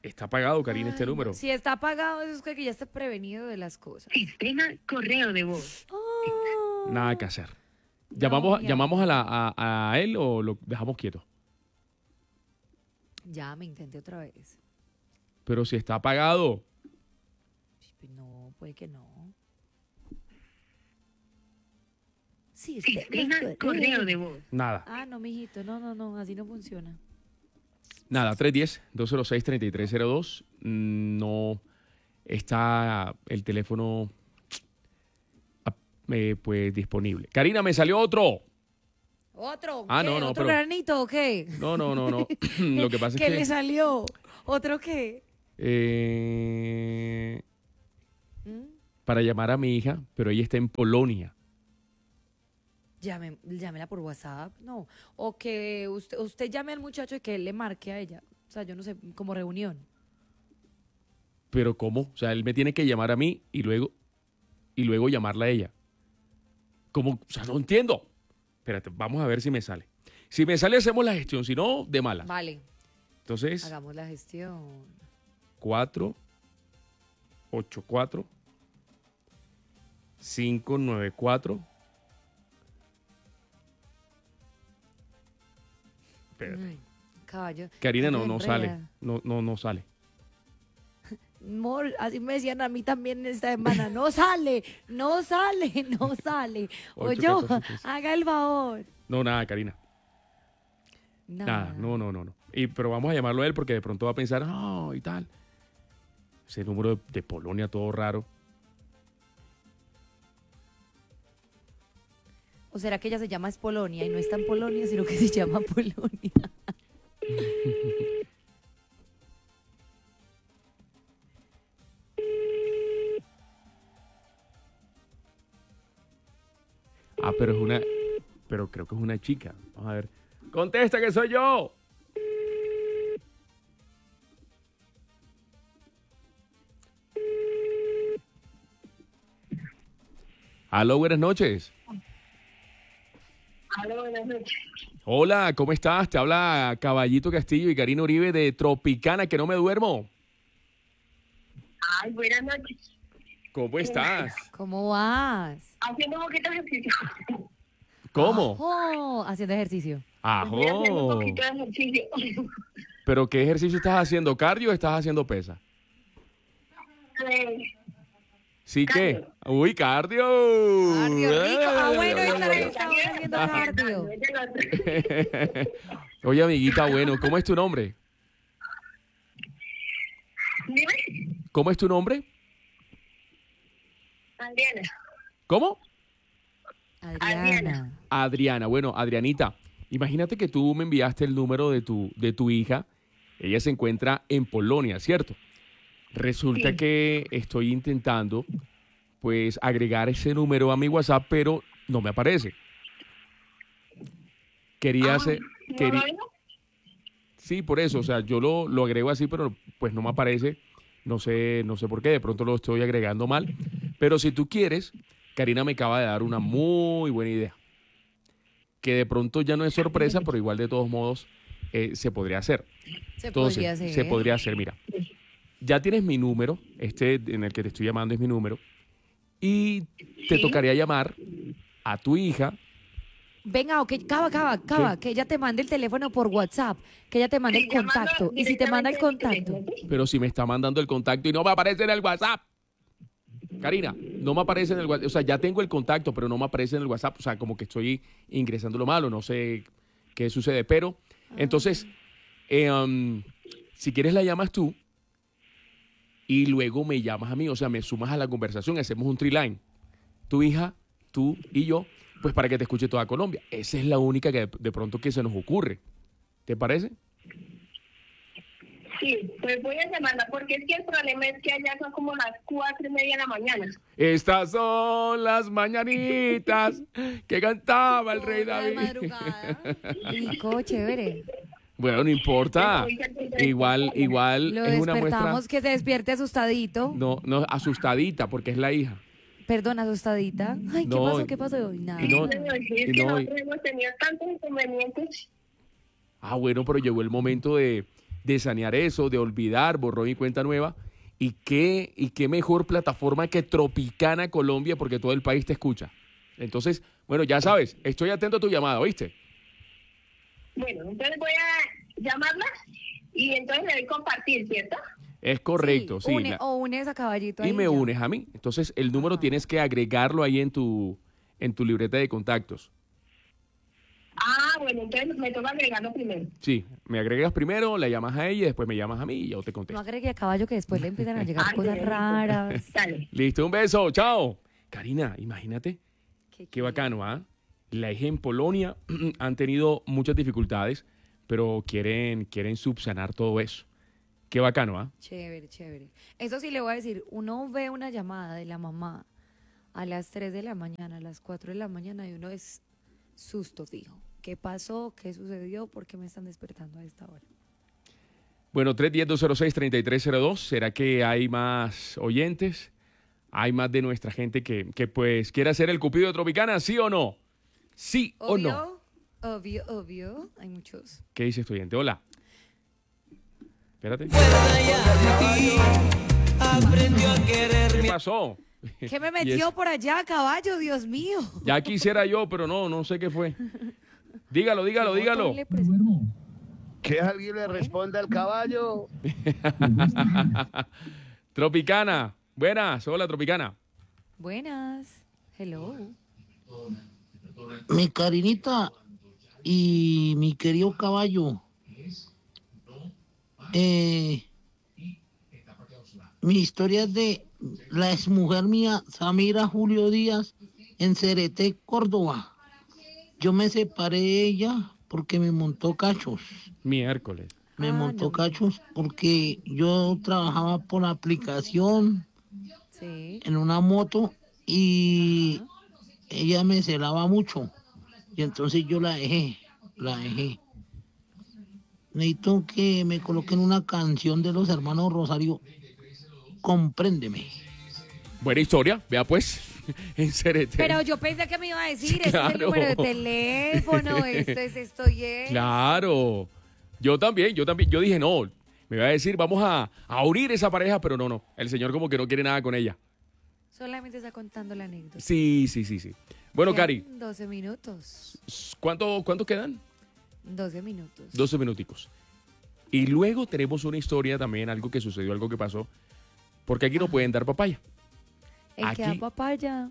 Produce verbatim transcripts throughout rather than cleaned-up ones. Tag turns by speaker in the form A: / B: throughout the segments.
A: Está apagado, Karina,
B: Ay,
A: este
B: no.
A: número.
B: Si está apagado, eso es que ya esté prevenido de las cosas.
C: Sistema correo de voz.
B: Oh.
A: Nada que hacer. ¿Llamamos,
B: mi
A: ¿llamamos a,
B: amor.
A: la, a, a él o lo dejamos quieto?
B: Ya me intenté otra vez.
A: Pero si está apagado.
B: No, puede que no. Sistema
C: Sistema correo de voz.
A: Nada.
B: Ah, no, mijito, no, no, no, así no funciona.
A: Nada, tres uno cero, dos cero seis, tres tres cero dos. Mm, No está el teléfono ah, eh, pues disponible. Karina, me salió otro.
B: ¿Otro?
A: Ah,
B: ¿Qué?
A: no, no,
B: ¿Otro
A: pero-
B: granito o qué?
A: No, no, no, no. Lo que pasa es
B: ¿Qué
A: que
B: le salió? ¿Otro qué?
A: eh,
B: ¿Mm?
A: para llamar a mi hija, pero ella está en Polonia.
B: Llame, llámela por WhatsApp, no. O que usted, usted llame al muchacho y que él le marque a ella. O sea, yo no sé, como reunión.
A: Pero ¿cómo? O sea, él me tiene que llamar a mí y luego y luego llamarla a ella. ¿Cómo? O sea, no entiendo. Espérate, vamos a ver si me sale. Si me sale, hacemos la gestión. Si no, de mala.
B: Vale,
A: Entonces,
B: hagamos la gestión.
A: cuatro ocho cuatro cinco nueve cuatro. Espérate.
B: Ay, caballo.
A: Karina,
B: Ay,
A: no,
B: me
A: no
B: enreda.
A: sale. No, no, no sale.
B: Mor, así me decían a mí también esta semana. No sale, no sale, no sale. O
A: Ocho,
B: yo,
A: catorce, quince.
B: haga el favor.
A: No, nada, Karina. Nada, no, no, no, no. Y, pero vamos a llamarlo a él porque de pronto va a pensar, no, y tal. Ese número de, de Polonia todo raro.
B: ¿O será que ella se llama es Polonia y no está en Polonia, sino que se llama Polonia?
A: Ah, pero es una. Pero creo que es una chica. Vamos a ver. ¡Contesta que soy yo! Aló, buenas noches.
C: Aló, buenas noches.
A: Hola, ¿cómo estás? Te habla Caballito Castillo y Karina Uribe de Tropicana, que no me duermo.
C: Ay, buenas noches.
A: ¿Cómo estás?
B: ¿Cómo vas?
C: Haciendo un poquito de ejercicio.
A: ¿Cómo?
B: Oh, haciendo ejercicio.
C: Estoy haciendo un
A: Ajo.
C: poquito de ejercicio.
A: ¿Pero qué ejercicio estás haciendo? ¿Cardio o estás haciendo pesa?
C: Eh,
A: ¿Sí qué?
C: Cardio.
A: Uy, cardio.
B: Cardio rico. Ah, bueno, estar a esta hora haciendo cardio.
C: es del otro.
A: Oye, amiguita, bueno, ¿cómo es tu nombre?
C: Dime,
A: ¿Cómo es tu nombre?
C: Adriana.
A: ¿Cómo?
B: Adriana.
A: Adriana. Bueno, Adrianita, imagínate que tú me enviaste el número de tu, de tu hija. Ella se encuentra en Polonia, ¿cierto? Resulta
C: Sí.
A: que estoy intentando, pues, agregar ese número a mi WhatsApp, pero no me aparece. Quería
C: Ah,
A: hacer...
C: ¿no
A: querí-
C: lo oigo?
A: Sí, por eso, o sea, yo lo, lo agrego así, pero pues no me aparece, no sé, no sé por qué, de pronto lo estoy agregando mal. Pero si tú quieres, Karina me acaba de dar una muy buena idea, que de pronto ya no es sorpresa, pero igual de todos modos eh, se podría hacer.
B: Se
A: Entonces,
B: podría hacer.
A: se podría hacer, mira. Ya tienes mi número, este en el que te estoy llamando es mi número, y te
C: Sí.
A: tocaría llamar a tu hija.
B: Venga, ok, cava, cava, cava, que ella te mande el teléfono por WhatsApp, que ella te mande el
C: Sí, llamando
B: contacto. Y si te manda el
C: directamente a mi
B: contacto,
C: teléfono, ¿sí?
A: Pero si me está mandando el contacto y no me aparece en el WhatsApp. Karina, no me aparece en el WhatsApp. O sea, ya tengo el contacto, pero no me aparece en el WhatsApp. O sea, como que estoy ingresando lo malo. No sé qué sucede. Pero, entonces, eh, um, si quieres la llamas tú y luego me llamas a mí. O sea, me sumas a la conversación. Hacemos un tree line. Tu hija, tú y yo, pues para que te escuche toda Colombia. Esa es la única que de, de pronto que se nos ocurre. ¿Te parece?
C: Sí, pues voy a llamarla porque es que el problema es que allá son como las cuatro y media de la mañana.
A: Estas son las mañanitas que cantaba el rey
B: Hola de
A: David.
B: madrugada. Rico, chévere.
A: Bueno, no importa. Igual, igual
B: Lo
A: es una muestra.
B: despertamos que se despierte asustadito.
A: No, no, asustadita, porque es la hija.
B: Perdón, asustadita. Ay, ¿qué
A: No,
B: pasó? ¿Qué pasó? Nada.
A: y no-
C: Es
A: y
C: que
A: no, y-
C: nosotros hemos tenido tantos inconvenientes.
A: Ah, bueno, pero llegó el momento de, de sanear eso, de olvidar, borrón y cuenta nueva. Y qué, y qué mejor plataforma que Tropicana Colombia, porque todo el país te escucha. Entonces, bueno, ya sabes, estoy atento a tu llamada, ¿oíste?
C: Bueno, entonces voy a llamarla y entonces le doy compartir, ¿cierto?
A: Es correcto, sí.
B: Une,
A: la-
B: o unes a Caballito
A: y
B: ahí
A: me
B: ya.
A: unes a mí. Entonces, el número
B: Ajá.
A: tienes que agregarlo ahí en tu, en tu libreta de contactos.
C: Ah, bueno, entonces me toca agregarlo primero.
A: Sí, me agregas primero, la llamas a ella, después me llamas a mí y yo te
B: No
A: contesto.
B: agregue a Caballo que después le empiezan a llegar
C: Ay,
B: cosas
C: listo.
B: raras.
C: Dale.
A: Listo, un beso, chao. Karina, imagínate,
B: Qué,
A: qué bacano, ¿ah? La eje en Polonia han tenido muchas dificultades, pero quieren, quieren subsanar todo eso. Qué bacano, ¿ah?
B: Chévere, chévere. Eso sí le voy a decir, uno ve una llamada de la mamá a las tres de la mañana, a las cuatro de la mañana y uno es susto fijo. ¿Qué pasó? ¿Qué sucedió? ¿Por qué me están despertando a esta hora?
A: Bueno, tres uno cero, dos cero seis, tres tres cero dos. ¿Será que hay más oyentes? ¿Hay más de nuestra gente que, que pues quiere hacer el cupido de Tropicana? ¿Sí o no? ¿Sí o no?
B: Obvio, obvio, obvio. Hay muchos.
A: ¿Qué dice estudiante? Hola. Espérate. ¿Qué pasó?
B: ¿Qué me
A: Y
B: metió
A: es-
B: por allá, Caballo? Dios mío.
A: Ya quisiera yo, pero no, no sé qué fue. Dígalo, dígalo,
B: Qué
A: dígalo.
B: botón le pres-
D: Que alguien le responda al caballo.
A: Tropicana. Buenas, hola Tropicana.
B: Buenas. Hello.
D: Mi Karinita y mi querido caballo. Eh, mi historia es de la exmujer mía, Samira Julio Díaz, en Cereté, Córdoba. Yo me separé de ella porque me montó cachos.
A: Miércoles.
D: Me
B: Ah,
D: montó
B: no.
D: cachos porque yo trabajaba por aplicación
B: Sí.
D: en una moto y
B: Ajá.
D: ella me celaba mucho y entonces yo la dejé, la dejé. Necesito que me coloquen una canción de los hermanos Rosario, Compréndeme.
A: Buena historia, vea pues. En Cereté.
B: Pero yo pensé que me iba a decir,
A: Sí,
B: este es el
A: claro.
B: número de teléfono, esto es esto y es.
A: Claro. Yo también, yo también. Yo dije, no, me va a decir, vamos a, a abrir esa pareja, pero no, no. El señor como que no quiere nada con ella.
B: Solamente está contando la anécdota.
A: Sí, sí, sí, sí. Bueno,
B: Quedan
A: Cari,
B: doce minutos.
A: ¿cuánto, ¿cuánto quedan?
B: doce minutos.
A: doce minuticos. Y luego tenemos una historia también, algo que sucedió, algo que pasó. Porque aquí no pueden dar papaya.
B: El que da
A: aquí-
B: papaya.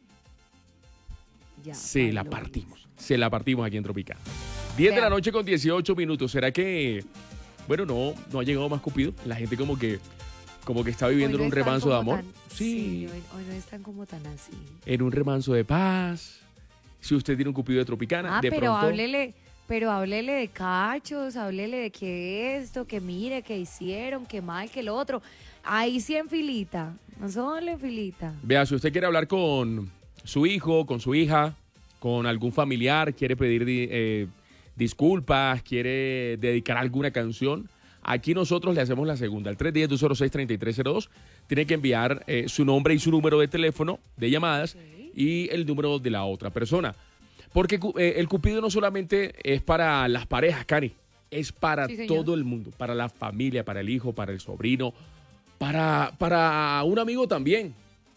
B: Ya.
A: Se la
B: bailó.
A: partimos. Se la partimos aquí en Tropicana. diez de la
B: Vean.
A: noche con dieciocho minutos. ¿Será que, bueno, no, no ha llegado más Cupido? La gente como que, como que está viviendo
B: Hoy
A: en
B: no
A: un
B: están
A: remanso de
B: como
A: amor.
B: tan-
A: Sí,
B: hoy, hoy no están como tan así.
A: en un remanso de paz. Si usted tiene un Cupido de Tropicana,
B: Ah,
A: de
B: pero
A: pronto...
B: háblele, pero háblele de cachos, háblele de que esto, que mire, que hicieron, que mal, que lo otro. Ahí sí en filita, no solo en filita.
A: Vea, si usted quiere hablar con su hijo, con su hija, con algún familiar, quiere pedir di- eh, disculpas, quiere dedicar alguna canción, aquí nosotros le hacemos la segunda. Al tres uno cero, dos cero seis, tres tres cero dos tiene que enviar eh, su nombre y su número de teléfono de llamadas
B: Sí.
A: y el número de la otra persona. Porque cu- eh, el Cupido no solamente es para las parejas, Cari, es para
B: Sí, señor.
A: todo el mundo, para la familia, para el hijo, para el sobrino, para, para un amigo también.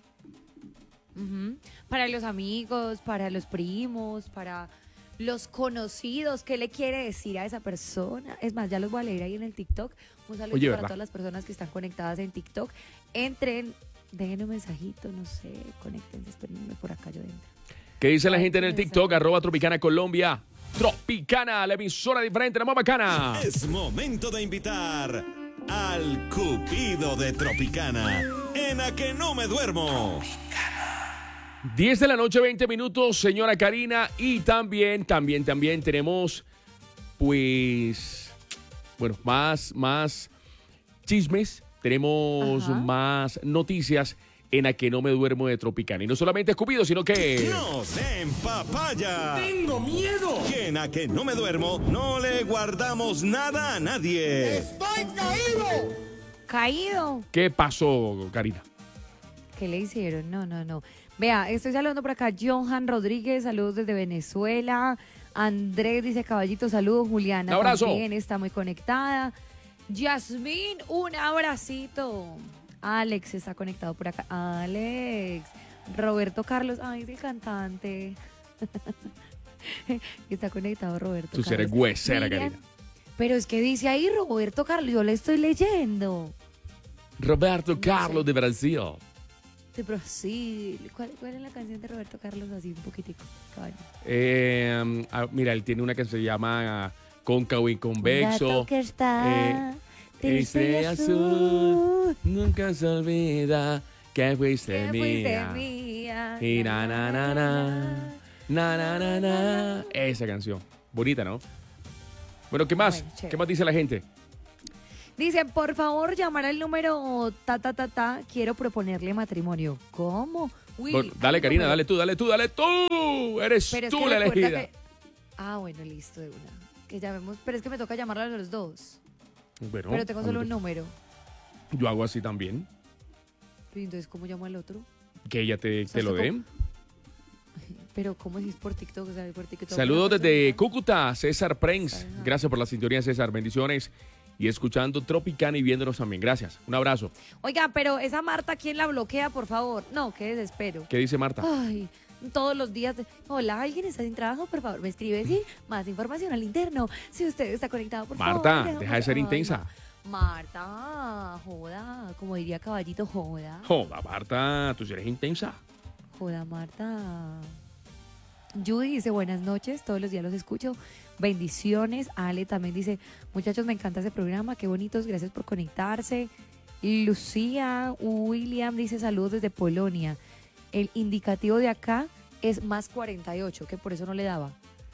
B: Ujú. Para los amigos, para los primos, para los conocidos, ¿qué le quiere decir a esa persona? Es más, ya los voy a leer ahí en el TikTok. Un saludo
A: Oye,
B: para
A: ¿verdad?
B: todas las personas que están conectadas en TikTok. Entren, dejen un mensajito, no sé, conéctense, espérenme por acá yo dentro.
A: ¿Qué dice la
B: Ay,
A: gente en el
B: qué
A: TikTok?
B: mensaje.
A: Arroba Tropicana Colombia. Tropicana, la emisora diferente, la más bacana.
E: Es momento de invitar al Cupido de Tropicana en A Que No Me Duermo.
A: diez de la noche, veinte minutos, señora Karina. Y también, también, también tenemos, pues, bueno, más, más chismes. Tenemos
B: Ajá.
A: más noticias en A Que No Me Duermo de Tropicana. Y no solamente escupido, sino que...
E: ¡No den papaya! ¡Tengo miedo! Que en A Que No Me Duermo no le guardamos nada a nadie.
B: Caído.
A: ¿Qué pasó, Karina?
B: ¿Qué le hicieron? No, no, no. Vea, estoy saludando por acá. Johan Rodríguez, saludos desde Venezuela. Andrés dice Caballito, saludos. Juliana
A: Un abrazo.
B: también está muy conectada. Yasmín, un abracito. Alex está conectado por acá. Alex. Roberto Carlos, ay, es el cantante. Está conectado Roberto
A: Tú
B: Carlos.
A: eres huesera,
B: Miriam,
A: Karina.
B: pero es que dice ahí Roberto Carlos, yo le estoy leyendo.
A: Roberto
B: No
A: Carlos
B: sé.
A: de Brasil.
B: De Brasil. ¿Cuál, ¿Cuál es la canción de Roberto Carlos? Así un poquitico. Caballo.
A: Eh, ah, mira, él tiene una que se llama ah, Cóncavo y
B: Un
A: Convexo.
B: gato que está triste y
A: Estrella
B: azul.
A: azul, nunca se olvida que fuiste
B: Que fuiste
A: mía.
B: mía.
A: Y na na na na, na na na na. Esa canción, bonita, ¿no? Bueno, ¿qué más?
B: Bueno, chévere.
A: ¿Qué más dice la gente?
B: Dicen, por favor, llamar al número ta ta ta ta, quiero proponerle matrimonio. ¿Cómo? Uy,
A: Bueno, dale,
B: ay, no,
A: Karina,
B: pero-
A: dale tú, dale tú, dale tú. Eres
B: pero es
A: tú
B: que
A: la
B: recuerda
A: elegida.
B: que- Ah, bueno, listo, de una. Que llamemos, pero es que me toca llamarla a los dos.
A: Bueno,
B: pero tengo solo un
A: amigo,
B: número.
A: yo hago así también.
B: Y entonces, ¿cómo llamo al otro?
A: Que ella te,
B: O sea,
A: te lo
B: esto
A: dé.
B: como- Pero, ¿cómo si es por TikTok? O sea, por TikTok
A: Saludos
B: una
A: desde
B: persona-
A: Cúcuta, César Prenz.
B: Ajá.
A: Gracias por la sintonía, César. Bendiciones. Y escuchando Tropicana y viéndonos también. Gracias. Un abrazo.
B: Oiga, pero esa Marta, ¿quién la bloquea, por favor? No, qué desespero.
A: ¿Qué dice Marta?
B: Ay, todos los días. de- Hola, ¿alguien está sin trabajo? Por favor, me escribe, sí. Más información al interno. Si usted está conectado, por
A: Marta,
B: favor. déjame
A: deja de ser
B: saber. Ay,
A: intensa.
B: Ma- Marta, joda. Como diría Caballito, joda.
A: Joda, Marta, tú sí eres intensa.
B: Joda, Marta. Judy dice, buenas noches, todos los días los escucho. Bendiciones. Ale también dice, muchachos, me encanta ese programa, qué bonitos, gracias por conectarse. Lucía William dice, saludos desde Polonia. El indicativo de acá es más cuarenta y ocho, que por eso no le daba.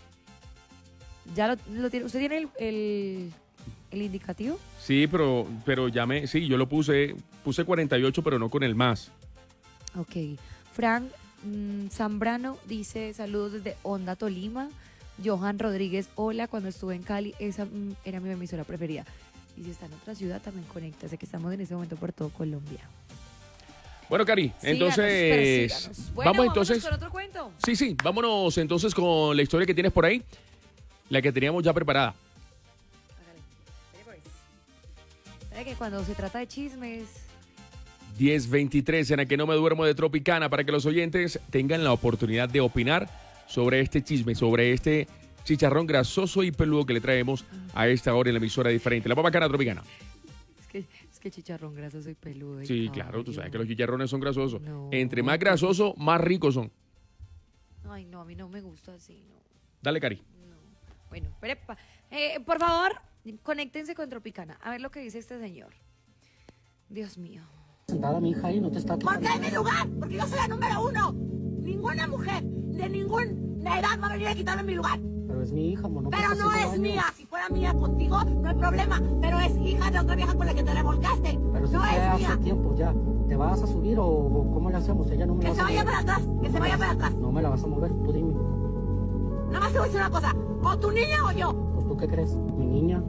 B: ¿Ya lo, lo tiene? ¿Usted tiene el, el, el indicativo?
A: Sí, pero, pero ya me, sí, yo lo puse, puse cuarenta y ocho, pero no con el más.
B: Ok. Frank mm, Zambrano dice saludos desde Honda, Tolima. Johan Rodríguez, hola, cuando estuve en Cali, esa mm, era mi emisora preferida. Y si está en otra ciudad, también conecta. Sé que estamos en este momento por todo Colombia.
A: Bueno, Cari,
B: Síganos, pero
A: entonces,
B: síganos. Bueno,
A: vamos entonces.
B: con otro cuento.
A: Sí, sí, vámonos entonces con la historia que tienes por ahí, la que teníamos ya preparada.
B: Hágale. Mire, pues. ¿Sabe que cuando se trata de chismes,
A: diez veintitrés en la que no me duermo de Tropicana para que los oyentes tengan la oportunidad de opinar sobre este chisme, sobre este chicharrón grasoso y peludo que le traemos a esta hora en la emisora diferente? La Papa Cana Tropicana.
B: es que, es que chicharrón grasoso y peludo. y
A: Sí, claro, tú
B: caballo.
A: sabes que los chicharrones son grasosos.
B: No.
A: Entre más grasosos, más ricos son.
B: Ay, no, a mí no me gusta así, no.
A: Dale, Cari.
B: No. Bueno, prepa. Eh, por favor, conéctense con Tropicana. A ver lo que dice este señor. Dios mío.
F: Sentar a mi hija ahí no te está
G: Porque es mi lugar, porque yo soy la número uno. Ninguna mujer de ninguna edad va a venir a quitarme mi lugar.
F: Pero es mi hija, amor. No
G: Pero
F: puedes
G: no
F: hacer
G: es
F: daño.
G: mía. Si fuera mía contigo, no hay problema. Pero es hija de otra vieja con la que te revolcaste.
F: Pero si
G: no
F: fue
G: es
F: hace
G: mía.
F: tiempo ya. ¿Te vas a subir o, o cómo le hacemos? Ella no me
G: Que
F: la
G: se
F: vas a
G: vaya
F: mover.
G: para atrás, que se vaya para atrás.
F: No me la vas a mover, tú dime.
G: Nada más te voy a decir una cosa. O tu niña o yo.
F: Pues tú qué crees, mi niña.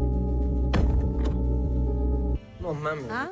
H: No mames.
B: ¿Ah?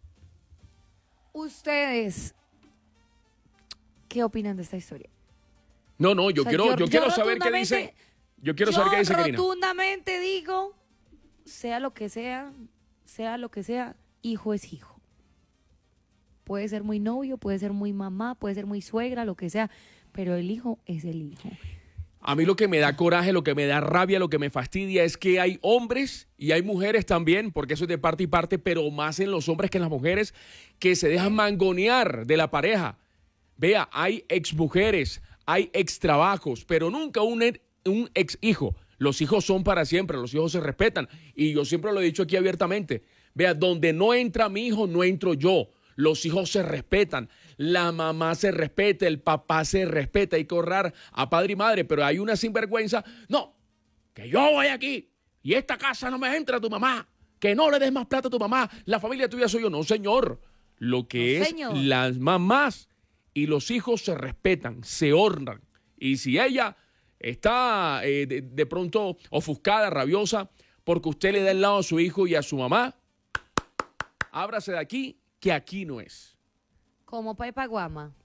B: Ustedes, ¿qué opinan de esta historia?
A: No, no, yo
B: O sea,
A: quiero,
B: yo-
A: yo,
B: yo
A: quiero saber qué
B: rotundamente-
A: dice. Yo quiero saber qué dice Karina.
B: rotundamente digo, sea lo que sea, sea lo que sea, hijo es hijo. Puede ser muy novio, puede ser muy mamá, puede ser muy suegra, lo que sea, pero el hijo es el hijo.
A: A mí lo que me da coraje, lo que me da rabia, lo que me fastidia es que hay hombres y hay mujeres también, porque eso es de parte y parte, pero más en los hombres que en las mujeres, que se dejan mangonear de la pareja. Vea, hay exmujeres, hay extrabajos, pero nunca un, e- un ex hijo. Los hijos son para siempre, los hijos se respetan. Y yo siempre lo he dicho aquí abiertamente. Vea, donde no entra mi hijo, no entro yo. Los hijos se respetan, la mamá se respeta, el papá se respeta, hay que honrar a padre y madre, pero hay una sinvergüenza, no, que yo voy aquí y esta casa no me entra tu mamá, que no le des más plata a tu mamá, la familia tuya soy yo, no señor, lo que
B: No,
A: es
B: señor.
A: las mamás y los hijos se respetan, se honran, y si ella está eh, de, de pronto ofuscada, rabiosa, porque usted le da el lado a su hijo y a su mamá, ábrase de aquí, que aquí no es.
B: Como Pepa Guama.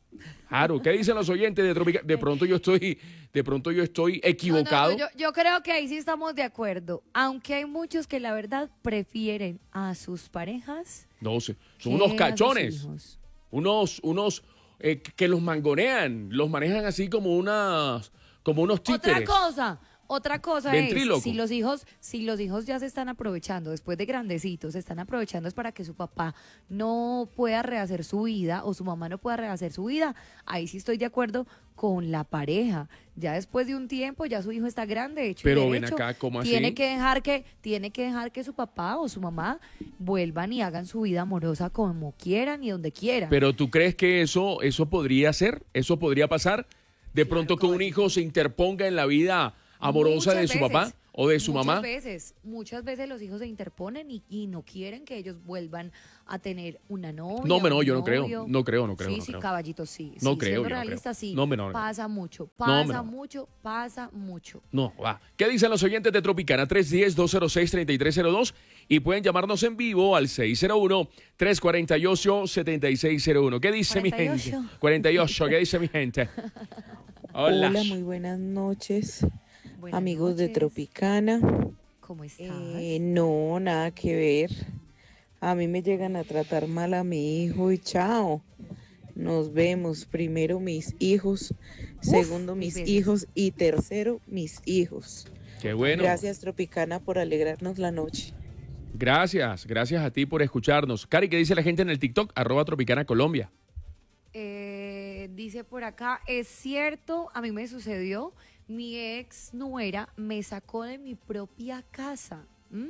A: Claro, ¿qué dicen los oyentes de Tropicana? De pronto yo estoy, de pronto yo estoy equivocado.
B: No, no, no, yo, yo creo que ahí sí estamos de acuerdo. Aunque hay muchos que la verdad prefieren a sus parejas.
A: No sé, son
B: que
A: unos
B: a sus
A: cachones,
B: hijos.
A: unos, unos eh, que los mangonean, los manejan así como unas, como unos títeres.
B: Otra cosa, otra cosa
A: Ventríloco.
B: es, si los hijos, si los hijos ya se están aprovechando, después de grandecitos, se están aprovechando es para que su papá no pueda rehacer su vida o su mamá no pueda rehacer su vida, ahí sí estoy de acuerdo con la pareja. Ya después de un tiempo, ya su hijo está grande, hecho y
A: Pero ven
B: derecho,
A: acá, ¿cómo así?
B: tiene que dejar que, tiene que dejar que su papá o su mamá vuelvan y hagan su vida amorosa como quieran y donde quieran.
A: Pero ¿tú crees que eso, eso podría ser? ¿Eso podría pasar? De pronto que un hijo se interponga en la vida amorosa
B: Muchas
A: de su
B: veces,
A: papá o de su
B: muchas
A: mamá.
B: Veces, muchas veces los hijos se interponen y, y no quieren que ellos vuelvan a tener una novia.
A: No, me no,
B: un
A: yo no creo,
B: novio.
A: no creo, no creo,
B: Sí,
A: no
B: sí,
A: creo.
B: caballito, sí.
A: No
B: sí,
A: creo,
B: siendo
A: yo no
B: realista,
A: creo.
B: sí.
A: No, me no, no.
B: Pasa mucho,
A: No,
B: pasa
A: me no.
B: mucho, pasa mucho.
A: No, va. ¿Qué dicen los oyentes de Tropicana? tres uno cero, dos cero seis, tres tres cero dos y pueden llamarnos en vivo al seis cero uno, tres cuatro ocho, siete seis cero uno. ¿Qué dice mi
B: cuarenta y
A: gente?
B: ocho.
A: cuarenta y ocho, ¿qué dice mi gente? Hola.
I: Hola, muy buenas noches,
B: Buenas
I: amigos de
B: noches.
I: Tropicana.
B: ¿Cómo estás?
I: Eh, no, nada que ver. A mí me llegan a tratar mal a mi hijo y chao. Nos vemos. Primero mis hijos, segundo mis
B: veces.
I: hijos y tercero mis hijos.
A: Qué bueno.
I: Gracias, Tropicana, por alegrarnos la noche.
A: Gracias, gracias a ti por escucharnos. Cari, ¿qué dice la gente en el TikTok? Arroba Tropicana Colombia.
B: Eh, dice por acá, es cierto, a mí me sucedió, mi ex nuera me sacó de mi propia casa. ¿Mm?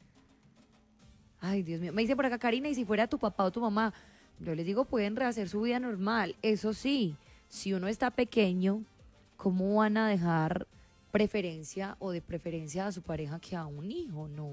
B: Ay, Dios mío. Me dice por acá, Karina, y si fuera tu papá o tu mamá, yo les digo, pueden rehacer su vida normal. Eso sí, si uno está pequeño, ¿cómo van a dejar preferencia o de preferencia a su pareja que a un hijo? No.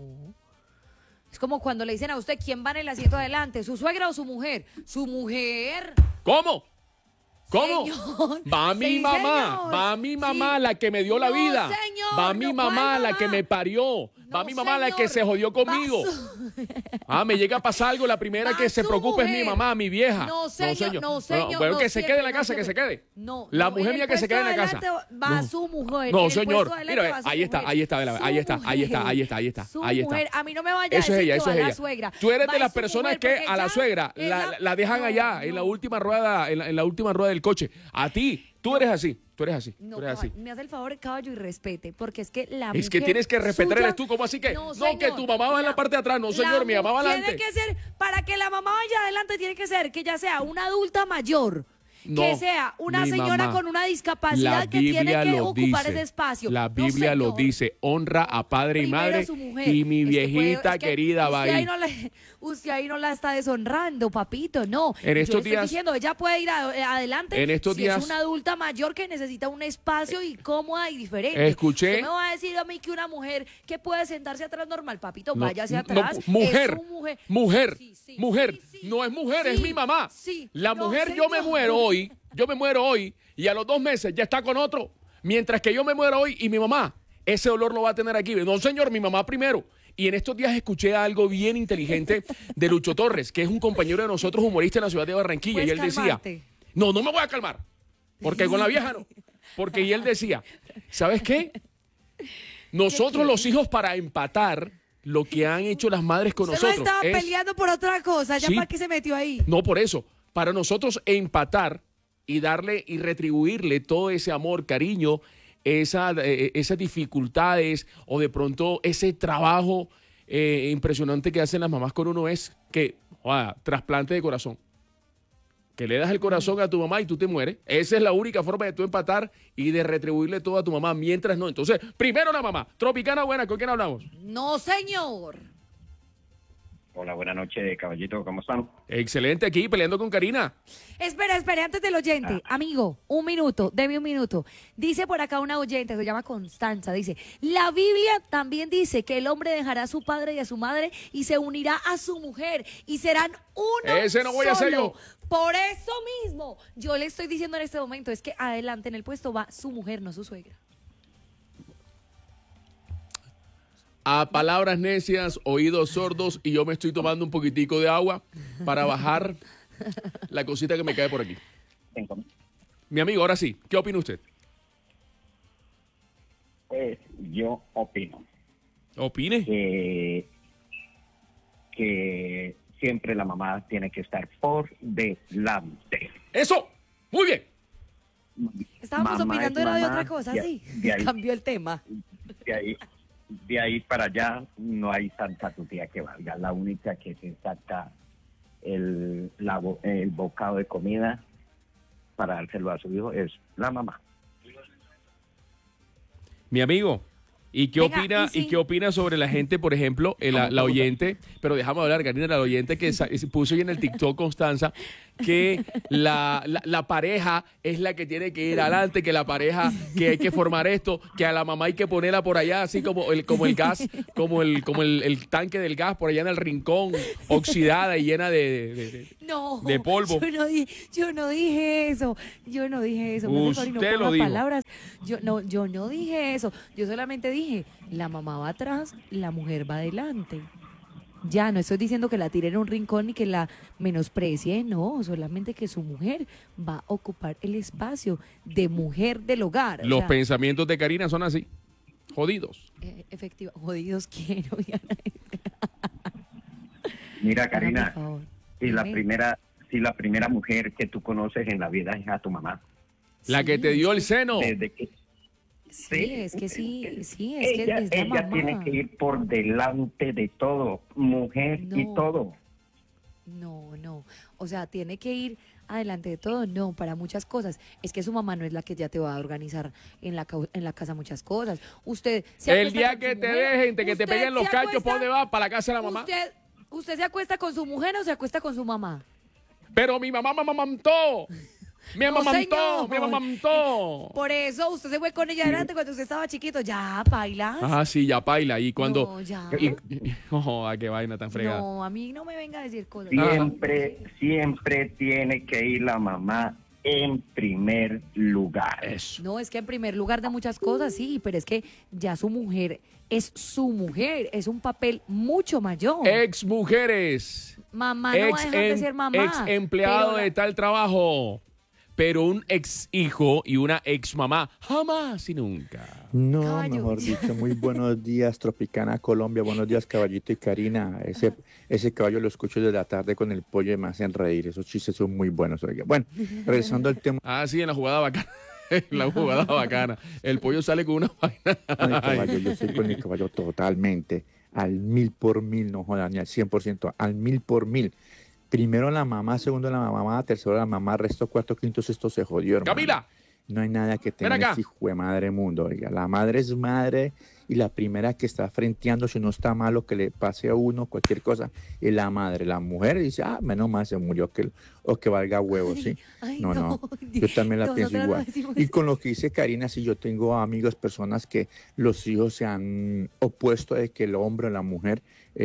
B: Es como cuando le dicen a usted, ¿quién va en el asiento adelante? ¿Su suegra o su mujer? Su mujer.
A: ¿Cómo? ¿Cómo?
B: Señor.
A: Va mi
B: Sí,
A: mamá,
B: señor.
A: va mi mamá,
B: Sí.
A: la que me dio la
B: No,
A: vida.
B: señor,
A: Va mi
B: no,
A: mamá,
B: ¿cuál
A: la
B: mamá?
A: que me parió. Va
B: No,
A: mi mamá, la
B: señor.
A: que se jodió conmigo.
B: Va su-
A: Ah, me llega a pasar algo, la primera
B: Va
A: que se
B: su
A: preocupe es mi
B: mujer.
A: mamá, mi vieja.
B: No, señor, no, señor,
A: Bueno,
B: no
A: que se
B: siempre,
A: quede en la
B: no
A: casa, que se
B: siempre.
A: quede.
B: No,
A: La
B: no,
A: mujer
B: en
A: mía
B: el
A: que se quede en la
B: puesto
A: casa.
B: adelante Va
A: No.
B: su mujer.
A: No,
B: en el
A: señor.
B: puesto adelante
A: Mira,
B: va su
A: ahí está,
B: mujer.
A: ahí está, ahí
B: Su
A: está, ahí está,
B: mujer.
A: ahí está, ahí está,
B: Su
A: ahí está.
B: mujer. A mí no me vaya a
A: Eso es
B: decir
A: ella,
B: que
A: eso
B: va
A: es
B: la
A: ella.
B: suegra.
A: Tú eres
B: Va
A: de las
B: su
A: personas
B: mujer,
A: que
B: porque
A: a la
B: ya
A: suegra la,
B: ella-
A: la dejan
B: no,
A: allá en la
B: no.
A: última rueda, en la, en la última rueda del coche. A ti, tú eres así, tú eres así,
B: No,
A: tú eres así.
B: caballo, me hace el favor, caballo, y respete, porque es que la
A: Es que
B: mujer
A: tienes que respetar,
B: suya-
A: eres tú, ¿cómo así que? No,
B: señor,
A: que tu mamá va en la parte de atrás. No, señor,
B: la
A: mi mamá va
B: mu-
A: adelante.
B: Tiene que ser, para que la mamá vaya adelante, tiene que ser que ya sea una adulta mayor.
A: No,
B: que sea una
A: mi
B: señora
A: mamá.
B: con una
A: La
B: discapacidad que tiene
A: Biblia
B: que
A: lo
B: ocupar
A: dice.
B: ese espacio.
A: La
B: No,
A: Biblia lo
B: señor.
A: dice. Honra a padre y
B: Primero
A: madre.
B: a su mujer.
A: Y mi
B: Es que puede-
A: viejita
B: es que
A: querida va
B: usted
A: ahí.
B: no le- usted ahí no la está deshonrando, papito, no.
A: En estos
B: Yo le estoy
A: días-
B: diciendo, ella puede ir a- eh, adelante
A: En estos
B: si
A: días-
B: es una adulta mayor que necesita un espacio y cómoda y diferente.
A: Escuché-
B: Usted me va a decir a mí que una mujer que puede sentarse atrás normal, papito,
A: No,
B: váyase
A: no,
B: atrás.
A: mujer,
B: Es su mujer.
A: mujer,
B: Sí, sí,
A: mujer.
B: sí, sí.
A: No es mujer, es
B: Sí,
A: mi mamá.
B: sí.
A: La
B: No,
A: mujer, yo me
B: señor.
A: muero hoy, yo me muero hoy y a los dos meses ya está con otro. Mientras que yo me muero hoy y mi mamá, ese dolor lo va a tener aquí. No, señor, mi mamá primero. Y en estos días escuché algo bien inteligente de Lucho Torres, que es un compañero de nosotros, humorista en la ciudad de Barranquilla. Y
B: ¿Puedes
A: él decía,
B: calmarte?
A: no, no me voy a calmar, porque con la vieja no. Porque y él decía, ¿sabes qué? Nosotros los hijos para empatar lo que han hecho las madres con
B: Usted no
A: nosotros
B: estaba
A: es-
B: peleando por otra cosa, ¿ya
A: Sí.
B: para qué se metió ahí?
A: no por eso, para nosotros empatar y darle y retribuirle todo ese amor, cariño, esa, eh, esas dificultades o de pronto ese trabajo eh, impresionante que hacen las mamás con uno es que, joda, trasplante de corazón. Que le das el corazón a tu mamá y tú te mueres. Esa es la única forma de tú empatar y de retribuirle todo a tu mamá, mientras no. Entonces, primero la mamá. Tropicana buena, ¿con quién hablamos?
B: No, señor.
J: Hola, buenas noches, caballito, ¿cómo están?
A: Excelente, aquí peleando con Karina.
B: Espera, espera, antes del oyente. Amigo, un minuto, deme un minuto. Dice por acá una oyente, se llama Constanza, dice, la Biblia también dice que el hombre dejará a su padre y a su madre y se unirá a su mujer y serán uno
A: Ese no voy a ser
B: solo.
A: yo.
B: Por eso mismo, yo le estoy diciendo en este momento, es que adelante en el puesto va su mujer, no su suegra.
A: A palabras necias, oídos sordos, y yo me estoy tomando un poquitico de agua para bajar la cosita que me cae por aquí.
J: en comida.
A: Mi amigo, ahora sí, ¿qué opina usted?
J: Pues yo opino
A: ¿Opine?
J: que, que siempre la mamá tiene que estar por delante.
A: ¡Eso! ¡Muy bien!
B: Estábamos
J: Mamá
B: opinando
J: es
B: era de
J: mamá,
B: otra cosa,
J: de-
B: sí.
J: de ahí-
B: Cambió el tema.
J: De ahí, de ahí para allá no hay santa tutía que valga. La única que se saca el, la bo- el bocado de comida para dárselo a su hijo es la mamá.
A: Mi amigo, ¿y qué
B: Venga,
A: opina
B: y sí.
A: y qué opina sobre la gente, por ejemplo, eh, la, la oyente, pero déjame hablar, Karina, la oyente que sa- puso ahí en el TikTok, Constanza, que la, la, la pareja es la que tiene que ir adelante, que la pareja, que hay que formar esto, que a la mamá hay que ponerla por allá, así como el, como el gas, como el, como el, el tanque del gas por allá en el rincón, oxidada y llena de, de- de-
B: No,
A: de polvo.
B: Yo no, di- yo no dije eso. Yo no dije eso. Me hace favor y no
A: Usted lo
B: ponga
A: dijo.
B: palabras. Yo no, yo no dije eso. Yo solamente dije, la mamá va atrás, la mujer va adelante. Ya, no estoy diciendo que la tire en un rincón ni que la menosprecie, no, solamente que su mujer va a ocupar el espacio de mujer del hogar. o
A: Los
B: sea,
A: pensamientos de Karina son así, jodidos.
B: eh, efectiva, jodidos quiero. Diana.
J: Mira,
B: Hágame
J: Karina,
B: el favor.
J: si la
B: Dime.
J: primera, si la primera mujer que tú conoces en la vida es a tu mamá,
A: La que
B: Sí,
A: te dio
B: es
A: el seno.
J: desde que
B: Sí, es que sí, sí, es que
J: ella,
B: es la
J: ella
B: mamá.
J: tiene que ir por delante de todo, mujer y
B: No.
J: todo.
B: No, no. O sea, tiene que ir adelante de todo. No, para muchas cosas. Es que su mamá no es la que ya te va a organizar en la, cau- en la casa muchas cosas. Usted se
A: El
B: acuesta
A: día
B: con
A: que
B: su
A: te
B: mujer,
A: dejen, de que te
B: usted
A: peguen los
B: se
A: cachos, ¿por
B: acuesta-
A: dónde va? Para la casa de la mamá.
B: Usted, ¿Usted se acuesta con su mujer o se acuesta con su mamá?
A: Pero mi mamá me amamantó. Me
B: No,
A: amamantó,
B: señor.
A: me amamantó.
B: Por eso usted se fue con ella adelante cuando usted estaba chiquito. Ya, bailas.
A: Ah, sí, ya paila. Y cuando.
B: No, ya.
A: Y- y- oh, qué vaina tan fregada.
B: No, a mí no me venga a decir cosas.
J: Siempre, siempre tiene que ir la mamá en primer lugar.
A: Eso.
B: No, es que en primer lugar de muchas cosas, sí, pero es que ya su mujer es su mujer, es un papel mucho mayor.
A: Ex mujeres.
B: Mamá no va a
A: ex,
B: dejar de
A: em-
B: ser mamá.
A: ex empleado
B: pero la-
A: de tal trabajo. Pero un ex hijo y una ex mamá, jamás y nunca.
K: No,
B: Caballo.
K: mejor dicho, muy buenos días, Tropicana Colombia, buenos días, Caballito y Karina. Ese, ese caballo lo escucho desde la tarde con el pollo y me hacen reír, esos chistes son muy buenos. Oiga. Bueno, regresando al tema.
A: Ah, sí, en la jugada bacana. En la jugada bacana. El pollo sale con una vaina.
K: Con el caballo, yo estoy con mi caballo totalmente, al mil por mil, no jodan, ni al cien por ciento, al mil por mil. Primero la mamá, segundo la mamá, tercero la mamá, resto, cuarto, quinto, sexto se jodió, hermano.
A: Camila.
K: No hay nada que tenga
A: acá.
K: ese hijo de madre mundo, oiga. La madre es madre y la primera que está frenteando, si no está malo que le pase a uno, cualquier cosa, es la madre. La mujer dice, ah, menos mal se murió, que, o que valga huevo, ¿sí?
B: Ay,
K: no, no,
B: no,
K: yo también la pienso
B: nosotras no
K: igual.
B: decimos
K: Y con lo que dice Karina, si yo tengo amigos, personas que los hijos se han opuesto de que el hombre o la mujer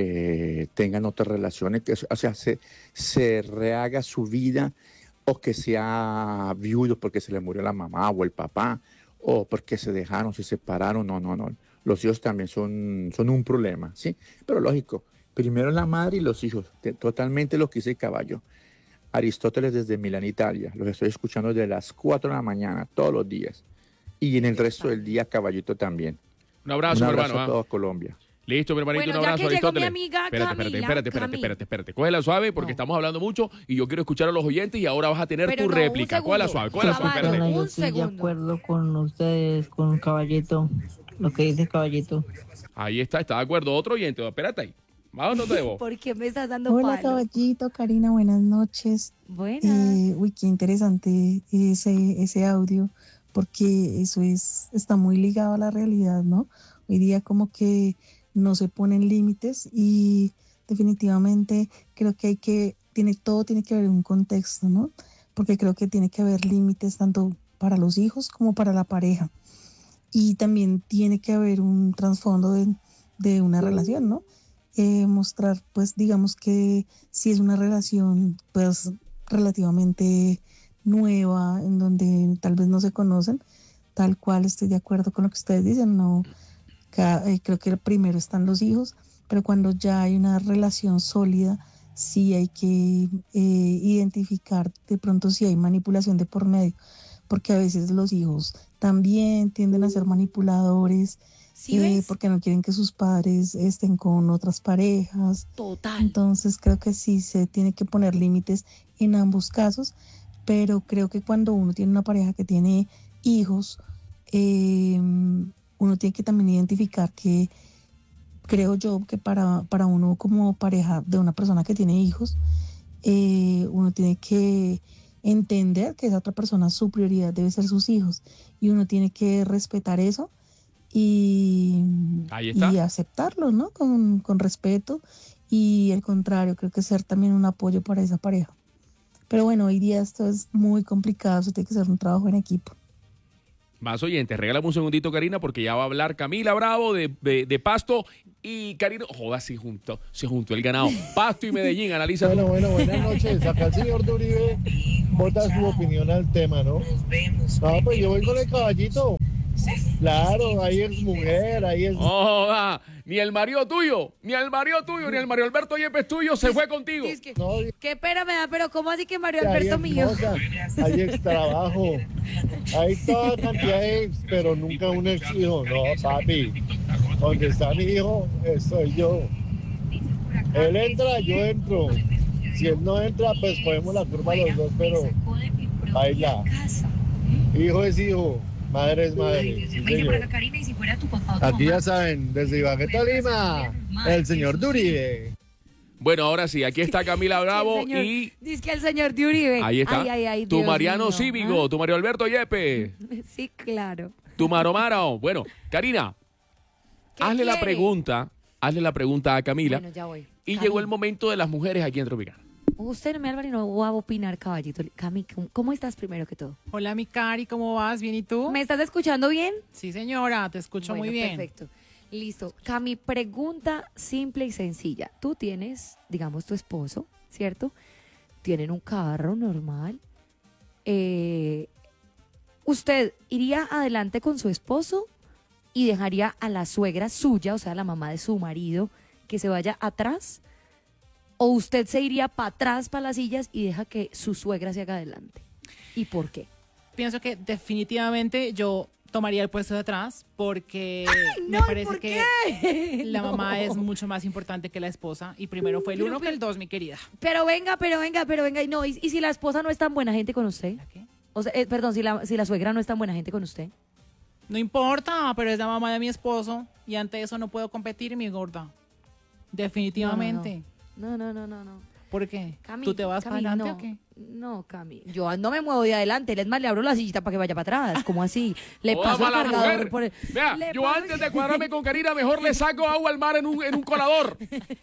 K: eh, tengan otras relaciones, que, o sea, se, se rehaga su vida o que sea viudo porque se le murió la mamá o el papá, o porque se dejaron, se separaron, no, no, no. Los hijos también son, son un problema, ¿sí? Pero lógico, primero la madre y los hijos, te- totalmente lo que dice el caballo. Aristóteles desde Milán, Italia, los estoy escuchando desde las cuatro de la mañana, todos los días. Y en el resto del día, caballito también.
A: Un abrazo,
K: Un
A: mi
K: abrazo
A: hermano.
K: a
A: ¿ah?
K: toda Colombia.
A: Listo, mi hermanito,
B: Bueno,
A: un
B: ya
A: abrazo,
B: que llegó mi
A: Aristóteles.
B: amiga
A: espérate, espérate,
B: Camila,
A: espérate, espérate,
B: Cami.
A: espérate, espérate. Cógela suave porque
B: No.
A: estamos hablando mucho y yo quiero escuchar a los oyentes y ahora vas a tener
B: Pero
A: tu
B: no, un
A: réplica. Cógela
B: segundo.
A: suave, cógela suave,
B: Caballo,
A: espérate.
B: un
L: yo estoy de
B: segundo.
L: acuerdo con ustedes, con Caballito, lo que dice Caballito.
A: Ahí está, está de acuerdo. Otro oyente, espérate ahí. Vamos, no te debo.
B: ¿Por qué me estás dando
M: Hola
B: palo?
M: Caballito, Karina, buenas noches.
B: Buenas.
M: Eh, uy, qué interesante ese, ese audio, porque eso es, está muy ligado a la realidad, ¿no? Hoy día como que no se ponen límites y definitivamente creo que hay que, tiene, todo tiene que haber un contexto, ¿no? Porque creo que tiene que haber límites tanto para los hijos como para la pareja. Y también tiene que haber un trasfondo de, de una relación, ¿no? Eh, mostrar, pues, digamos que si es una relación, pues, relativamente nueva, en donde tal vez no se conocen, tal cual estoy de acuerdo con lo que ustedes dicen, no, ca- eh, creo que primero están los hijos, pero cuando ya hay una relación sólida, sí hay que eh, identificar de pronto si hay manipulación de por medio, porque a veces los hijos también tienden a ser manipuladores,
B: ¿Sí
M: eh,
B: ves?
M: porque no quieren que sus padres estén con otras parejas.
B: Total.
M: Entonces creo que sí se tiene que poner límites en ambos casos, pero creo que cuando uno tiene una pareja que tiene hijos, eh, uno tiene que también identificar que, creo yo, que para, para uno como pareja de una persona que tiene hijos, eh, uno tiene que entender que esa otra persona, su prioridad debe ser sus hijos, y uno tiene que respetar eso y,
A: Ahí está.
M: y aceptarlo, ¿no? Con, con respeto, y al contrario, creo que ser también un apoyo para esa pareja. Pero bueno, hoy día esto es muy complicado, eso tiene que ser un trabajo en equipo.
A: Más oyentes, regálame un segundito, Karina, porque ya va a hablar Camila Bravo de, de, de Pasto y Karina. Joda, se juntó, se juntó el ganado. Pasto y Medellín, analiza.
N: Bueno, bueno, buenas noches. Acá el señor Duribe bota su opinión al tema, ¿no? No, pues yo voy con el caballito. Claro, ahí es mujer, ahí es...
A: Joda, ni el marido tuyo, ni el marido tuyo, ni el Mario Alberto Yepes tuyo se fue contigo.
B: Es que,
N: No,
B: qué pena me da, pero ¿cómo así que Mario
N: ahí
B: Alberto
N: es
B: mío?
N: moza, hay ex trabajo, hay toda cantidad de ex, pero nunca un ex hijo. No, papi, donde está mi hijo, soy yo. Él entra, yo entro. Si él no entra, pues ponemos la curva los dos, pero baila. Hijo es hijo, madre es madre. Sí, señor. Aquí ya saben, desde Ibagué, Tolima, el señor Duribe.
A: Bueno, ahora sí, aquí está Camila Bravo
B: El señor-
A: y
B: Dice que el señor de Uribe.
A: ahí está
B: Ay, ay, ay,
A: tu
B: Dios
A: Mariano
B: mío.
A: Cívico, tu Mario Alberto Yepes,
B: ¿Ah? Sí, claro.
A: tu Maro Maro. Bueno, Karina,
B: ¿Qué
A: hazle la
B: quiere?
A: pregunta, hazle la pregunta a Camila.
B: Bueno, ya voy.
A: Y
B: Cami,
A: llegó el momento de las mujeres aquí en Tropicana.
B: Usted no me Álvaro y no va a opinar, caballito. Cami, ¿cómo- ¿cómo estás primero que todo?
O: Hola, mi Cari, ¿cómo vas? ¿Bien y tú?
B: ¿Me estás escuchando bien?
O: Sí, señora, te escucho
B: Bueno,
O: muy bien.
B: Perfecto. Listo. Cami, pregunta simple y sencilla. Tú tienes, digamos, tu esposo, ¿cierto? Tienen un carro normal. Eh, ¿Usted iría adelante con su esposo y dejaría a la suegra suya, o sea, la mamá de su marido, que se vaya atrás? ¿O usted se iría para atrás, para las sillas, y deja que su suegra se haga adelante? ¿Y por qué?
O: Pienso que definitivamente yo tomaría el puesto de atrás porque
B: Ay,
O: me
B: no, ¿y
O: parece
B: por
O: que
B: qué?
O: la
B: No.
O: mamá es mucho más importante que la esposa y primero fue el
B: Pero,
O: uno que
B: pero-
O: el dos, mi querida.
B: Pero venga, pero venga, pero venga. Y no, ¿y, y si la esposa no es tan buena gente con usted?
O: qué?
B: O sea, eh, perdón, si la, si la suegra no es tan buena gente con usted.
O: No importa, pero es la mamá de mi esposo y ante eso no puedo competir, mi gorda. Definitivamente.
B: No, no, no, no, no.
O: ¿Por qué?
B: Cami,
O: ¿Tú te vas
B: Cami,
O: para adelante
B: no,
O: o qué?
B: No, Cami. Yo no me muevo de adelante. Es más, le abro la sillita para que vaya para atrás. ¿Cómo así? Le
A: Joda,
B: paso el
A: mala
B: cargador
A: mujer.
B: por el...
A: Vea,
B: le
A: yo
B: paso-
A: antes de cuadrarme con Karina, mejor le saco agua al mar en un, en un colador.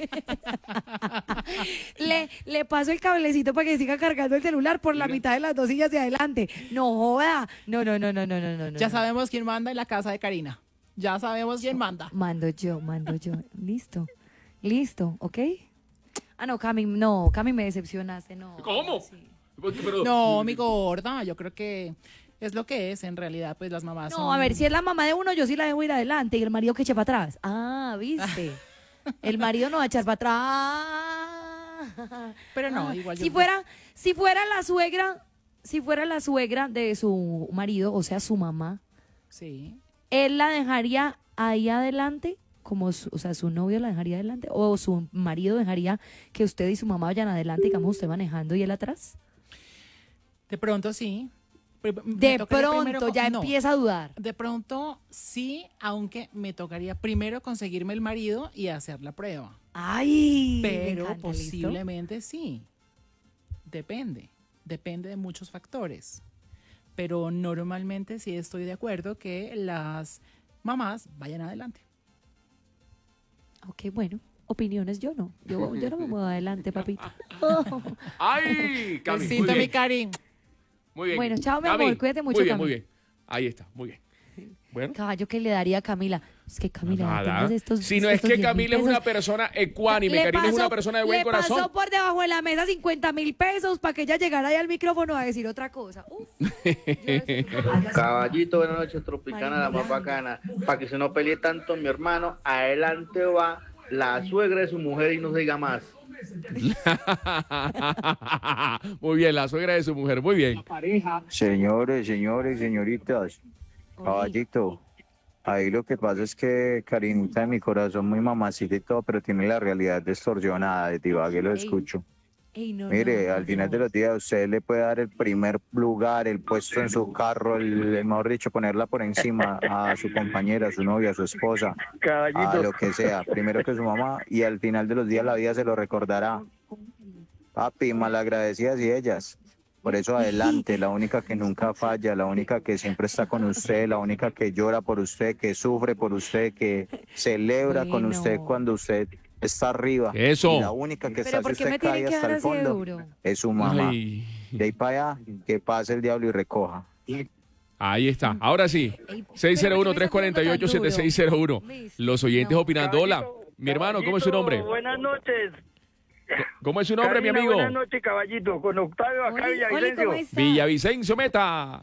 B: le, le paso el cablecito para que siga cargando el celular por la mitad de las dos sillas de adelante. No joda. No, no, no, no, no, no, no.
O: Ya
B: no.
O: sabemos quién manda en la casa de Karina. Ya sabemos quién manda.
B: Mando yo, mando yo. Listo. Listo, ¿ok? Ah, no, Cami, no, Cami, me decepcionaste, no.
A: ¿Cómo? Pero-
O: No, mi gorda, yo creo que es lo que es en realidad, pues las mamás
B: No,
O: son-
B: a ver, si es la mamá de uno, yo sí la debo ir adelante y el marido que eche para atrás. Ah, ¿viste? El marido no va a echar para atrás.
O: Pero no,
B: Ah,
O: igual yo-
B: Si fuera, si fuera la suegra, si fuera la suegra de su marido, o sea, su mamá,
O: Sí.
B: él la dejaría ahí adelante, como su, o sea, su novio la dejaría adelante, o su marido dejaría que usted y su mamá vayan adelante, digamos, usted manejando y él atrás.
O: De pronto sí. Pri- me
B: De
O: tocaría
B: pronto
O: primero con-
B: ya
O: no.
B: empieza a dudar.
O: De pronto sí, aunque me tocaría primero conseguirme el marido y hacer la prueba.
B: Ay, me
O: Pero
B: encanta, ¿listo?
O: posiblemente sí. Depende. Depende de muchos factores. Pero normalmente sí estoy de acuerdo que las mamás vayan adelante.
B: Ok, bueno, opiniones yo no. Yo, yo no me muevo adelante, papito.
A: ¡Ay! Cami, muy
O: Besito, mi
A: bien.
O: Cari.
A: Muy bien.
B: Bueno, chao, mi
A: Cami,
B: amor, cuídate mucho,
A: Muy bien,
B: Cami.
A: muy bien. Ahí está, muy bien. Bueno.
B: Caballo que le daría a Camila. Es que Camila,
A: Nada.
B: apenas estos,
A: Si no es
B: estos
A: que
B: diez mil
A: Camila es una
B: pesos.
A: persona ecuánime,
B: Le
A: Karina es una
B: pasó-
A: persona de buen
B: le
A: corazón.
B: pasó por debajo de la mesa cincuenta mil pesos para que ella llegara ahí al micrófono a decir otra cosa. Uf.
P: Caballito, buenas noches, Tropicana, la más bacana. Para que se no pelee tanto mi hermano, adelante va la suegra de su mujer y no se diga más.
A: Muy bien, la suegra de su mujer, muy bien.
Q: Señores, señores, señoritas, caballito, ahí lo que pasa es que Karinita de mi corazón, muy mamacita y todo, pero tiene la realidad distorsionada, de Tibagué lo escucho.
B: Ey, no,
Q: Mire,
B: no,
Q: al
B: no,
Q: final
B: no.
Q: de los días usted le puede dar el primer lugar, el puesto en su carro, el, el mejor dicho, ponerla por encima a su compañera, a su novia, a su esposa, a lo que sea, primero que su mamá, y al final de los días la vida se lo recordará. Papi, malagradecidas y ellas. Por eso adelante, la única que nunca falla, la única que siempre está con usted, la única que llora por usted, que sufre por usted, que celebra con usted cuando usted está arriba.
A: Eso.
Q: Y la única que
B: Pero
Q: está
B: ¿por
Q: si
B: qué
Q: usted
B: me tienen
Q: cae
B: que
Q: hasta
B: dar
Q: el
B: así de
Q: fondo
B: duro?
Q: es su mamá.
A: Ay.
Q: De ahí para allá, que pase el diablo y recoja.
A: Ahí está. Ahora sí. seis cero uno, tres cuatro ocho, siete seis cero uno. Los oyentes opinando. Hola, mi hermano, ¿cómo es su nombre?
R: Buenas noches.
A: ¿Cómo es su nombre,
R: Karina,
A: mi amigo?
R: Buenas noches, caballito. Con Octavio acá, Villavicencio.
A: Villavicencio Meta.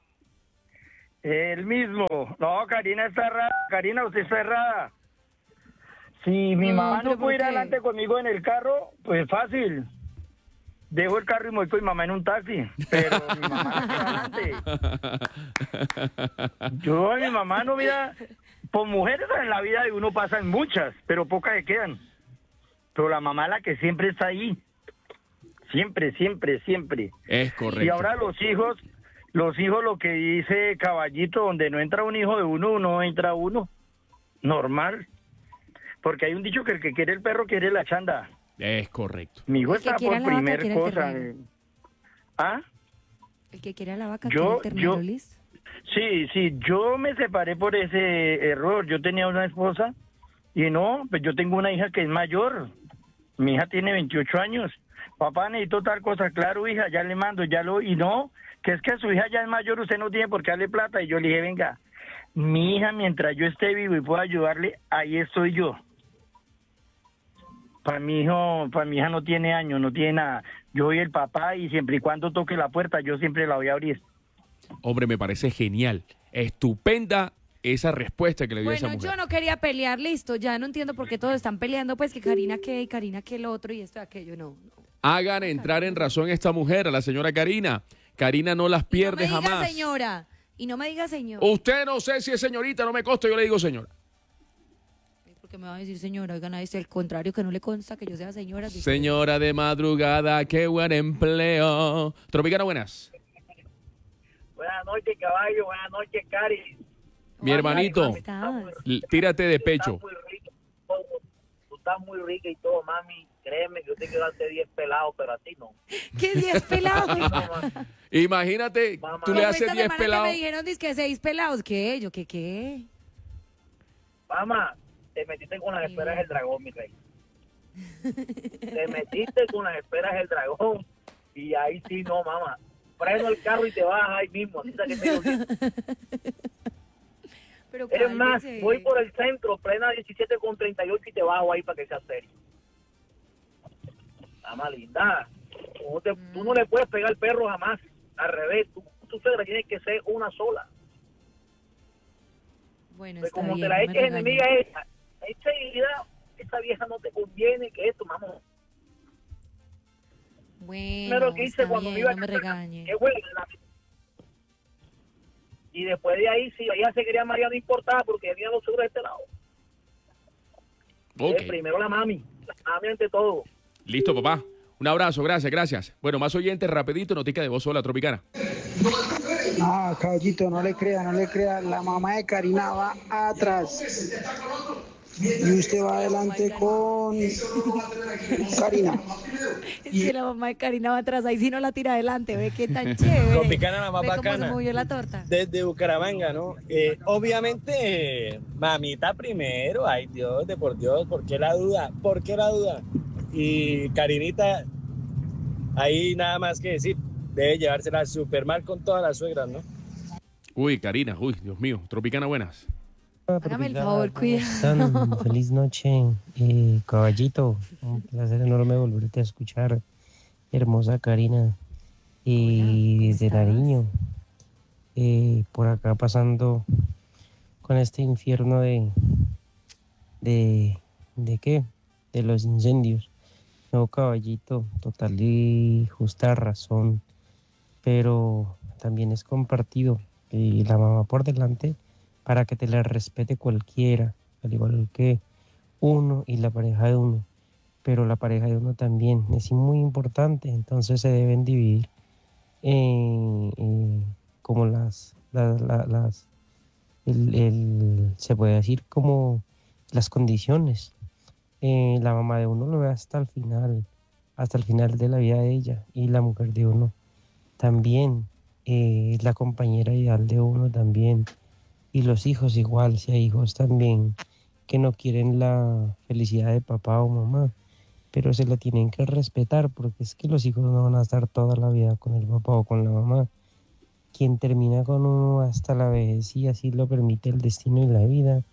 R: El mismo. No, Karina está errada. Karina, usted está errada. Si mi
B: No,
R: mamá
B: pero
R: no puede ir
B: ¿por qué?
R: adelante conmigo en el carro, pues fácil. Dejo el carro y me voy con mi mamá en un taxi. Pero mi mamá no queda adelante. Yo, mi mamá no mira... Por mujeres en la vida de uno pasan muchas, pero pocas se quedan. Pero la mamá es la que siempre está ahí. Siempre, siempre, siempre.
A: Es correcto.
R: Y ahora los hijos, los hijos, lo que dice Caballito, donde no entra un hijo de uno, no entra uno. Normal. Porque hay un dicho que el que quiere el perro quiere la chanda.
A: Es correcto.
R: Mi hijo
B: El que
R: está
B: quiera
R: por
B: la vaca
R: primer
B: quiere el
R: cosa.
B: terreno.
R: ¿Ah?
B: El que quiera la vaca
R: Yo-
B: quiere el ternero,
R: yo-
B: ¿listo?
R: Sí, sí, yo me separé por ese error. Yo tenía una esposa y no, pues yo tengo una hija que es mayor. Mi hija tiene veintiocho años. Papá, necesito tal cosa. Claro, hija, ya le mando, ya lo... Y no, que es que su hija ya es mayor, usted no tiene por qué darle plata. Y yo le dije, venga, mi hija, mientras yo esté vivo y pueda ayudarle, ahí estoy yo. Para mi hijo, para mi hija no tiene años, no tiene nada. Yo soy el papá y siempre y cuando toque la puerta, yo siempre la voy a abrir.
A: Hombre, me parece genial. Estupenda esa respuesta que le dio
B: Bueno,
A: esa mujer.
B: yo no quería pelear, listo. Ya no entiendo por qué todos están peleando, pues que Karina qué y Karina qué el otro y esto y aquello, no. no.
A: Hagan entrar en razón a esta mujer, a la señora Karina. Karina no las pierde
B: no me diga
A: jamás.
B: señora. Y no me diga señor.
A: Usted no sé si es señorita, no me consta, yo le digo señora.
B: Porque me va a decir señora, oigan, a este, al contrario, que no le consta que yo sea señora. dice.
A: Señora de madrugada, qué buen empleo. Tropicana, buenas.
S: Buenas noches, caballo. Buenas noches, Cari.
A: Mi hermanito, l- tírate de pecho.
S: Tú estás muy rica y todo, mami. Créeme que yo te quiero darte diez pelados, pero a ti no.
B: ¿Qué diez pelados?
A: Imagínate, tú le
B: Como
A: haces
B: esta
A: diez
B: semana que
A: pelados.
B: me dijeron dizque seis pelados. ¿Qué? ¿Yo qué qué?
S: Mamá, te metiste con las esferas del dragón, mi rey. Te metiste con las esferas del dragón. Y ahí sí, no, mamá. Freno el carro y te vas ahí mismo. Así que te digo que-
B: Pero
S: Es más,
B: cálmese.
S: voy por el centro, plena diecisiete con treinta y ocho y te bajo ahí para que sea serio. Mamá linda, tú, te- tú no le puedes pegar al perro jamás. Al revés, tú, tú suegra tienes que ser una sola.
B: Bueno,
S: Pues
B: está
S: como
B: bien,
S: te la
B: no me
S: eches
B: regañe.
S: enemiga a esa, enseguida, esa vieja no te conviene, que esto, mamá.
B: Bueno,
S: Primero que hice
B: está
S: cuando me
B: bien,
S: iba
B: no me
S: a casar,
B: regañe.
S: qué huele la- Y después de ahí, si ella se quería María, no importaba porque había los seguros de este lado.
A: Ok.
S: Eh, primero la mami, la mami ante todo.
A: Listo, papá. Un abrazo, gracias, gracias. Bueno, más oyentes, rapidito, notica de voz sola, Tropicana.
T: Ah, caballito, no le crea, no le crea. La mamá de Karina va atrás. Y usted va adelante con Karina.
B: Es que la mamá de Karina va atrás, ahí sí no la tira adelante, ve qué tan chévere.
H: Tropicana, la más
B: Ve cómo
H: bacana.
B: se movió la torta.
H: Desde Bucaramanga, ¿no? Eh, obviamente, mamita primero, ay Dios, de por Dios, ¿por qué la duda? ¿Por qué la duda? Y Karinita, ahí nada más que decir, debe llevársela súper mal con todas las suegras, ¿no?
A: Uy, Karina, uy, Dios mío. Tropicana, buenas.
B: Hágame el favor,
U: ¿Cómo
B: cuidado.
U: están? Feliz noche, eh, caballito. Un placer enorme volverte a escuchar, hermosa Karina. Y desde Nariño, eh, por acá pasando con este infierno de, de, ¿de qué? De los incendios. No, caballito, total y justa razón, pero también es compartido. Y la mamá por delante para que te la respete cualquiera, al igual que uno y la pareja de uno. Pero la pareja de uno también es muy importante, entonces se deben dividir eh, eh, como las, las, las, las el, el, se puede decir como las condiciones. Eh, la mamá de uno lo ve hasta el final, hasta el final de la vida de ella, y la mujer de uno también, eh, la compañera ideal de uno también, y los hijos igual, si hay hijos también que no quieren la felicidad de papá o mamá, pero se la tienen que respetar, porque es que los hijos no van a estar toda la vida con el papá o con la mamá. Quien termina con uno hasta la vejez, y así lo permite el destino y la vida,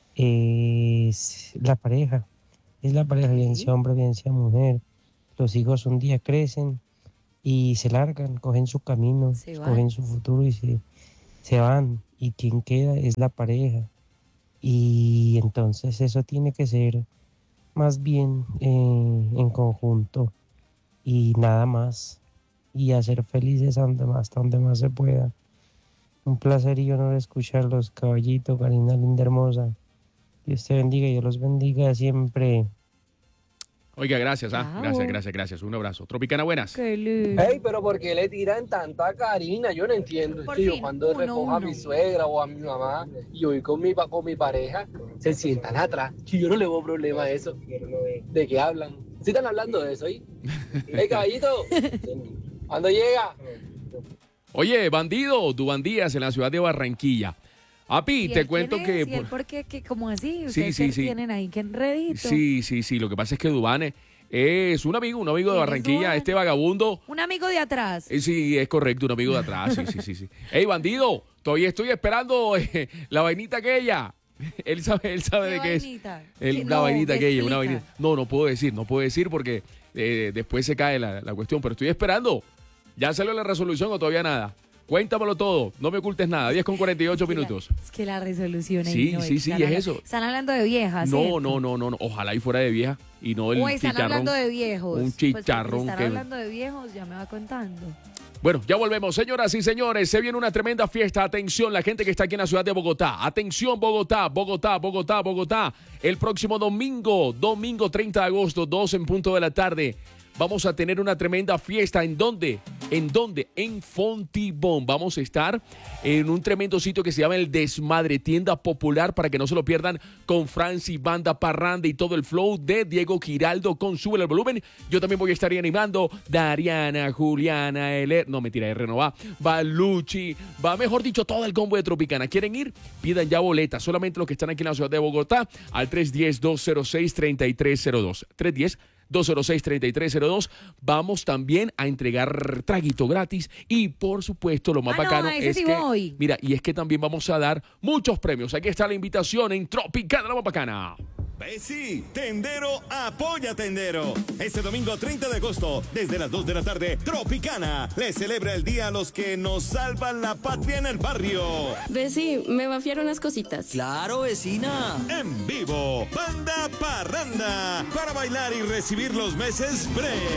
U: es la pareja. Es la pareja, bien sea hombre, bien sea mujer. Los hijos un día crecen y se largan, cogen su camino, cogen su futuro y se, se van. Y quien queda es la pareja. Y entonces eso tiene que ser más bien eh, en conjunto y nada más. Y hacer felices hasta donde más se pueda. Un placer y honor escucharlos, caballito, Karina linda hermosa. Dios te bendiga y Dios los bendiga siempre.
A: Oiga, gracias, ¿ah?
U: Wow.
A: Gracias, gracias, gracias. Un abrazo. Tropicana, buenas.
C: Ey, pero ¿por qué le tiran tanto a Karina? Yo no entiendo. Es que yo cuando recojo a mi suegra o a mi mamá y voy con mi, con mi pareja, se sientan atrás. Y yo no le veo problema a eso. ¿De qué hablan? ¿Sí están hablando de eso ahí? ¡Ey, caballito! ¿Cuándo llega?
A: Oye, bandido, Duvandías en la ciudad de Barranquilla. Api, te cuento que...
B: ¿Y él por qué? ¿Qué, ¿Cómo así?
A: Sí,
B: ¿Ustedes
A: sí,
B: qué
A: sí.
B: tienen ahí? ¿Qué enredito?
A: Sí, sí, sí. Lo que pasa es que Duvane es un amigo, un amigo de
B: ¿Quién es
A: Barranquilla,
B: Duvane?
A: este vagabundo.
B: Un amigo de atrás.
A: Eh, sí, es correcto, un amigo de atrás. Sí, sí, sí, sí. Ey, bandido, todavía estoy esperando eh, la vainita aquella. Él sabe, él sabe de qué es.
B: vainita?
A: El-
B: ¿Qué?
A: la
B: No,
A: vainita aquella, una
B: explica.
A: vainita. No, no puedo decir, no puedo decir porque eh, después se cae la, la cuestión, pero estoy esperando. ¿Ya salió la resolución o todavía nada? Cuéntamelo todo, no me ocultes nada. diez con cuarenta y ocho minutos.
B: Es que la resolución ahí
A: Sí,
B: no
A: sí,
B: es.
A: sí,
B: Están
A: es
B: habla-
A: eso.
B: Están hablando de viejas.
A: No,
B: ¿cierto?
A: no, no, no, no. Ojalá y fuera de vieja y no el
B: O están
A: chicharrón.
B: hablando de viejos.
A: Un
B: Pues porque
A: chicharrón
B: si están
A: que...
B: hablando de viejos, ya me va contando.
A: Bueno, ya volvemos, señoras y señores. Se viene una tremenda fiesta. Atención, la gente que está aquí en la ciudad de Bogotá. Atención, Bogotá, Bogotá, Bogotá, Bogotá. El próximo domingo, domingo treinta de agosto, dos en punto de la tarde. Vamos a tener una tremenda fiesta. ¿En dónde? ¿En dónde? En Fontibón. Vamos a estar en un tremendo sitio que se llama El Desmadre, tienda popular, para que no se lo pierdan, con Franci, Banda Parranda y todo el flow de Diego Giraldo con Sube el Volumen. Yo también voy a estar ahí animando. Dariana, Juliana, Eler... No, mentira, R no va. Va Luchi, va, mejor dicho, todo el combo de Tropicana. ¿Quieren ir? Pidan ya boletas. Solamente los que están aquí en la ciudad de Bogotá al tres uno cero, dos cero seis, tres tres cero dos. tres uno cero, dos cero seis, tres tres cero dos. Vamos también a entregar traguito gratis y por supuesto lo más
B: Ah, no,
A: bacano
B: a ese
A: es
B: sí
A: que
B: voy.
A: mira, y es que también vamos a dar muchos premios. Aquí está la invitación en Tropicana, la más bacana.
E: Bessie, Tendero apoya Tendero. Este domingo treinta de agosto, desde las dos de la tarde, Tropicana le celebra el día a los que nos salvan la patria en el barrio.
V: Bessie, me va a fiar unas cositas.
E: Claro, vecina. En vivo, Banda Parranda, para bailar y recibir los meses break.